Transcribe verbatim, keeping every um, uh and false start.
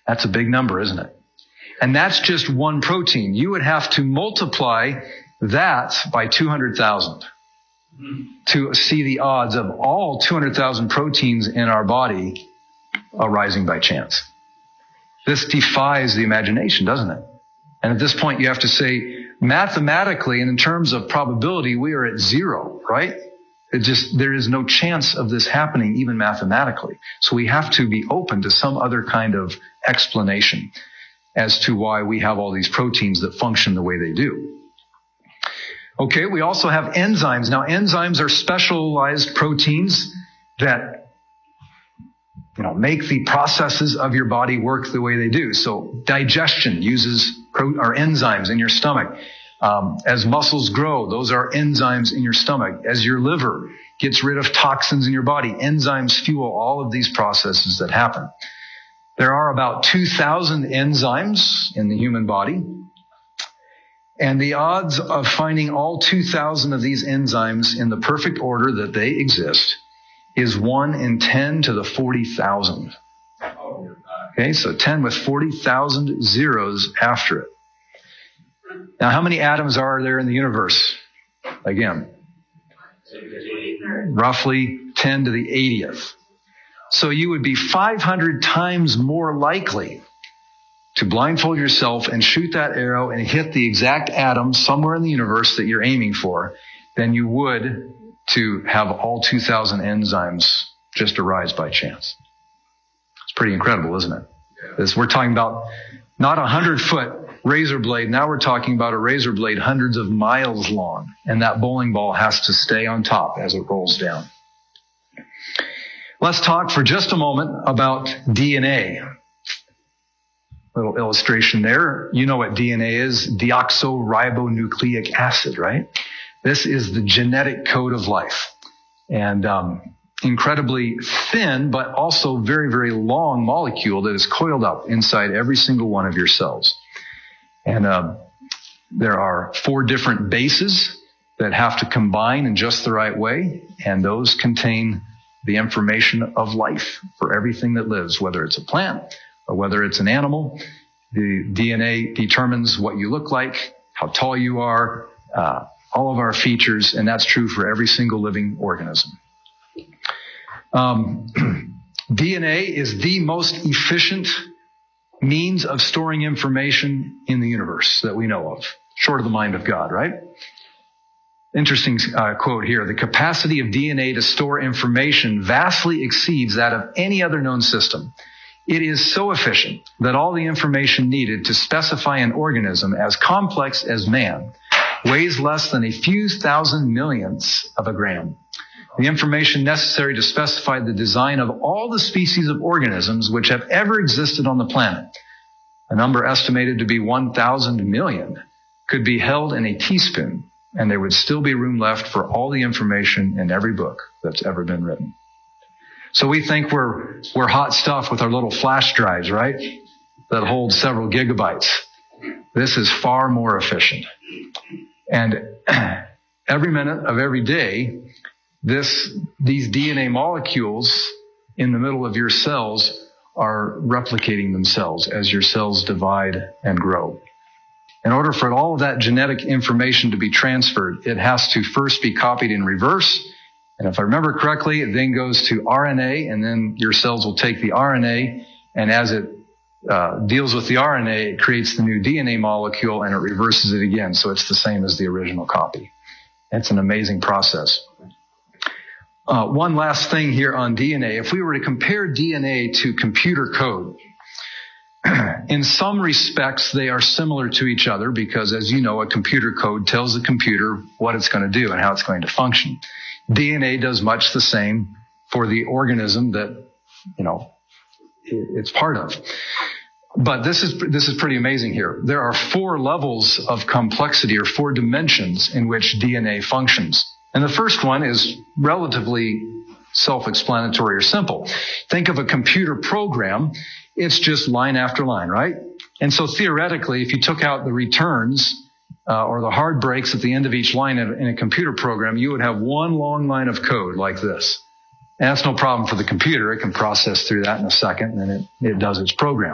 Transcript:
That's a big number, isn't it? And that's just one protein. You would have to multiply that by two hundred thousand to see the odds of all two hundred thousand proteins in our body arising by chance. This defies the imagination, doesn't it? And at this point, you have to say, mathematically and in terms of probability, we are at zero, right? It just, there is no chance of this happening, even mathematically. So we have to be open to some other kind of explanation as to why we have all these proteins that function the way they do. Okay, we also have enzymes. Now, enzymes are specialized proteins that, you know, make the processes of your body work the way they do. So digestion uses pro- or enzymes in your stomach. Um, as muscles grow, those are enzymes in your stomach. As your liver gets rid of toxins in your body, enzymes fuel all of these processes that happen. There are about two thousand enzymes in the human body. And the odds of finding all two thousand of these enzymes in the perfect order that they exist is one in ten to the forty thousand. Okay, so ten with forty thousand zeros after it. Now, how many atoms are there in the universe? Again, roughly ten to the eightieth. So you would be five hundred times more likely to blindfold yourself and shoot that arrow and hit the exact atom somewhere in the universe that you're aiming for than you would to have all two thousand enzymes just arise by chance. It's pretty incredible, isn't it? This, we're talking about not a hundred-foot razor blade. Now we're talking about a razor blade hundreds of miles long, and that bowling ball has to stay on top as it rolls down. Let's talk for just a moment about D N A. Little illustration there. You know what D N A is, deoxyribonucleic acid, right? This is the genetic code of life. And um, incredibly thin, but also very, very long molecule that is coiled up inside every single one of your cells. And uh, there are four different bases that have to combine in just the right way, and those contain the information of life for everything that lives, whether it's a plant or whether it's an animal. The D N A determines what you look like, how tall you are, uh, all of our features, and that's true for every single living organism. Um, D N A is the most efficient means of storing information in the universe that we know of, short of the mind of God, right? Interesting uh, quote here. The capacity of D N A to store information vastly exceeds that of any other known system. It is so efficient that all the information needed to specify an organism as complex as man weighs less than a few thousand millionths of a gram. The information necessary to specify the design of all the species of organisms which have ever existed on the planet, a number estimated to be one thousand million, could be held in a teaspoon, and there would still be room left for all the information in every book that's ever been written. So we think we're we're hot stuff with our little flash drives, right? That hold several gigabytes. This is far more efficient. And every minute of every day, this these D N A molecules in the middle of your cells are replicating themselves as your cells divide and grow. In order for all of that genetic information to be transferred, it has to first be copied in reverse. And if I remember correctly, it then goes to R N A, and then your cells will take the R N A, and as it uh, deals with the R N A, it creates the new D N A molecule, and it reverses it again. So it's the same as the original copy. It's an amazing process. Uh, one last thing here on D N A. If we were to compare D N A to computer code, in some respects, they are similar to each other because, as you know, a computer code tells the computer what it's going to do and how it's going to function. D N A does much the same for the organism that, you know, it's part of. But this is this is pretty amazing here. There are four levels of complexity, or four dimensions in which D N A functions. And the first one is relatively self-explanatory or simple. Think of a computer program. It's just line after line, right? And so theoretically, if you took out the returns uh, or the hard breaks at the end of each line in, in a computer program, you would have one long line of code like this. And that's no problem for the computer. It can process through that in a second, and then it, it does its program.